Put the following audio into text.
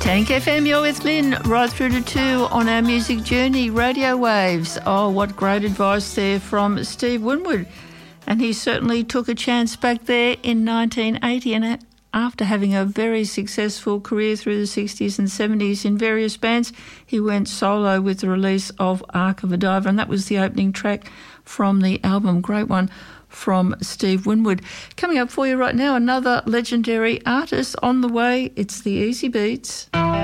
Tank FM, you're with Lynn, right through to 2 on our music journey, Radio Waves. Oh, what great advice there from Steve Winwood. And he certainly took a chance back there in 1980, and after having a very successful career through the 60s and 70s in various bands, he went solo with the release of Arc of a Diver, and that was the opening track from the album. Great one from Steve Winwood. Coming up for you right now, another legendary artist on the way. It's the Easy Beats.